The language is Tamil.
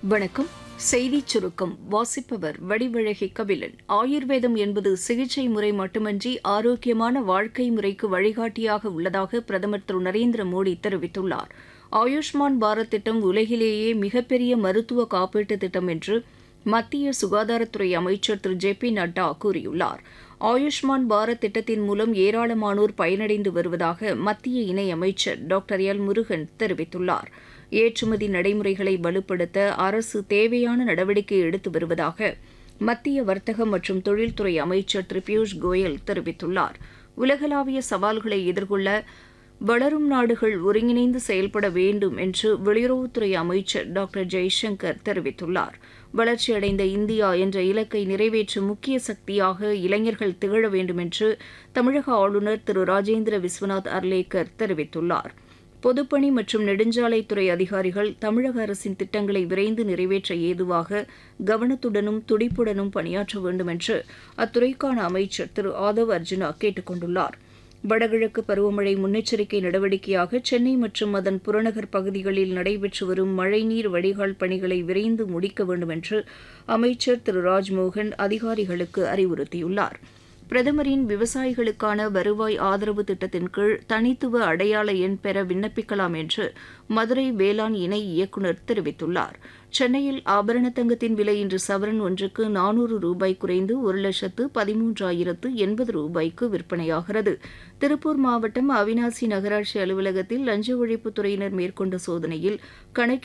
வணக்கம். செய்திச் சுருக்கம் வாசிப்பவர் வடிவழகி கபிலன். ஆயுர்வேதம் என்பது சிகிச்சை முறை மட்டுமன்றி ஆரோக்கியமான வாழ்க்கை முறைக்கு வழிகாட்டியாக உள்ளதாக பிரதமர் திரு நரேந்திர மோடி தெரிவித்துள்ளார். ஆயுஷ்மான் பாரத் திட்டம் உலகிலேயே மிகப்பெரிய மருத்துவ காப்பீட்டு திட்டம் என்று மத்திய சுகாதாரத்துறை அமைச்சர் திரு ஜே பி நட்டா கூறியுள்ளார். ஆயுஷ்மான் பாரத் திட்டத்தின் மூலம் ஏராளமானோர் பயனடைந்து வருவதாக மத்திய இணையமைச்சர் டாக்டர் எல் முருகன் தெரிவித்துள்ளார். ஏற்றுமதி நடைமுறைகளை வலுப்படுத்த அரசு தேவையான நடவடிக்கை எடுத்து வருவதாக மத்திய வர்த்தக மற்றும் தொழில்துறை அமைச்சர் திரு பியூஷ் கோயல் தெரிவித்துள்ளார். உலகளாவிய சவால்களை எதிர்கொள்ள வளரும் நாடுகள் ஒருங்கிணைந்து செயல்பட வேண்டும் என்று வெளியுறவுத்துறை அமைச்சர் டாக்டர் ஜெய்சங்கர் தெரிவித்துள்ளார். வளர்ச்சியடைந்த இந்தியா என்ற இலக்கை நிறைவேற்றும் முக்கிய சக்தியாக இளைஞர்கள் திகழ வேண்டும் என்று தமிழக ஆளுநர் திரு ராஜேந்திர விஸ்வநாத் அர்லேக்கர் தெரிவித்துள்ளார். பொதுப்பணி மற்றும் நெடுஞ்சாலைத்துறை அதிகாரிகள் தமிழக அரசின் திட்டங்களை விரைந்து நிறைவேற்ற ஏதுவாக கவனத்துடனும் துடிப்புடனும் பணியாற்ற வேண்டும் என்று அத்துறைக்கான அமைச்சர் திரு ஆதவ் அர்ஜுனா கேட்டுக் கொண்டுள்ளார். வடகிழக்கு பருவமழை முன்னெச்சரிக்கை நடவடிக்கையாக சென்னை மற்றும் அதன் புறநகர் பகுதிகளில் நடைபெற்று வரும் மழைநீர் வடிகால் பணிகளை விரைந்து முடிக்க வேண்டும் என்று அமைச்சர் திரு ராஜ்மோகன் அதிகாரிகளுக்கு அறிவுறுத்தியுள்ளார். பிரதமரின் விவசாயிகளுக்கான வருவாய் ஆதரவு திட்டத்தின் கீழ் தனித்துவ அடையாள எண் பெற விண்ணப்பிக்கலாம் என்று மதுரை வேளாண் இணை இயக்குநர் தெரிவித்துள்ளார். சென்னையில் ஆபரண தங்கத்தின் விலை இன்று சவரன் ஒன்றுக்கு 400 ரூபாய் குறைந்து 1,13,080 ரூபாய்க்கு விற்பனையாகிறது. திருப்பூர் மாவட்டம் அவினாசி நகராட்சி அலுவலகத்தில் லஞ்ச ஒழிப்புத்துறையினர் மேற்கொண்ட சோதனையில் கணக்கில்